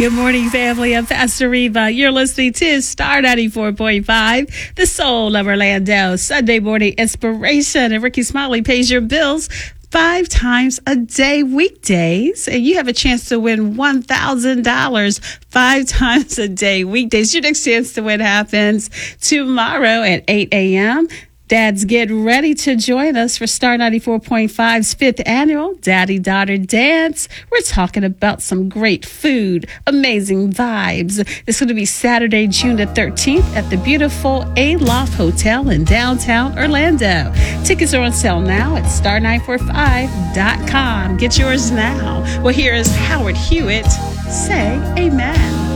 Good morning, family. I'm Pastor Reva. You're listening to Star 94.5, the soul of Orlando, Sunday morning inspiration. And Ricky Smiley pays your bills 5 times a day weekdays, and you have a chance to win $1,000 5 times a day weekdays. Your next chance to win happens tomorrow at 8 a.m. Dads, get ready to join us for Star 94.5's 5th annual Daddy-Daughter Dance. We're talking about some great food, amazing vibes. It's going to be Saturday, June the 13th at the beautiful Aloft Hotel in downtown Orlando. Tickets are on sale now at star945.com. Get yours now. Well, here is Howard Hewitt. Say amen.